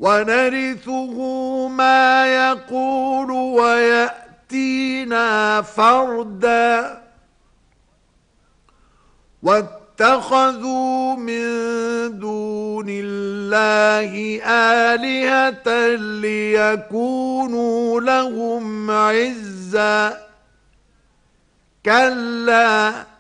ونرثه ما يقول ويأتينا فردا واتخذوا من دون الله آلهة ليكونوا لهم عزا كلا